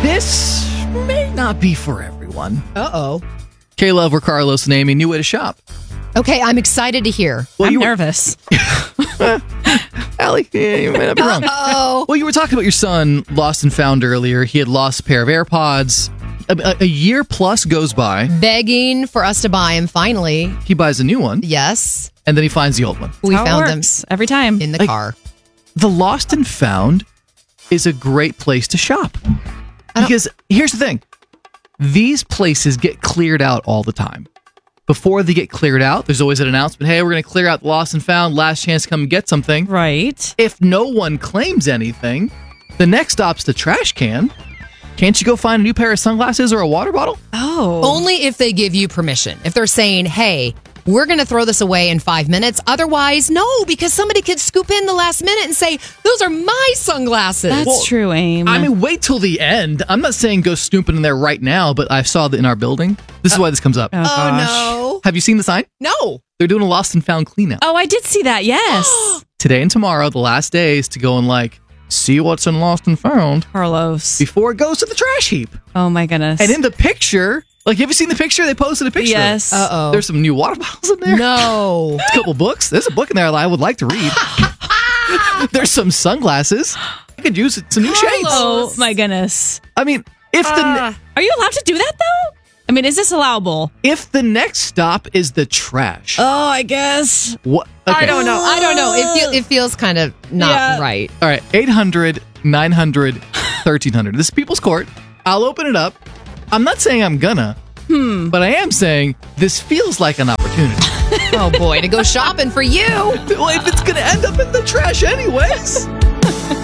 This may not be for everyone. Uh-oh. Caleb or Carlos and Amy, new way to shop. Okay, I'm excited to hear. Well, I'm nervous. Allie, you might not be wrong. Oh. Well, you were talking about your son lost and found earlier. He had lost a pair of AirPods. A year plus goes by. Begging for us to buy him finally. He buys a new one. Yes. And then he finds the old one. We How it found them works every time. in the car. The lost and found is a great place to shop. Because here's the thing. These places get cleared out all the time. Before they get cleared out, there's always an announcement. Hey, we're going to clear out the lost and found. Last chance to come and get something. Right. If no one claims anything, the next stop's the trash can. Can't you go find a new pair of sunglasses or a water bottle? Oh. Only if they give you permission. If they're saying, hey, we're going to throw this away in 5 minutes. Otherwise, no, because somebody could scoop in the last minute and say, those are my sunglasses. That's true, Aim. I mean, wait till the end. I'm not saying go snooping in there right now, but I saw that in our building. This is why this comes up. Oh, gosh. no. Have you seen the sign? No. They're doing a lost and found clean out. Oh, I did see that. Yes. Today and tomorrow, the last days to go and see what's in lost and found Carlos. before it goes to the trash heap. Oh, my goodness. And in the picture, have you seen the picture? They posted a picture. Yes. Uh-oh. There's some new water bottles in there. No. A couple books. There's a book in there I would like to read. There's some sunglasses. I could use some new shades. Oh, my goodness. I mean, if Are you allowed to do that, though? I mean, is this allowable? if the next stop is the trash, Oh, I guess. what? Okay. I don't know. It feels kind of not right. All right, 800, 900, 1300. This is People's Court. I'll open it up. I'm not saying I'm gonna, but I am saying this feels like an opportunity. Oh, boy, to go shopping for you. Well, if it's gonna end up in the trash anyways.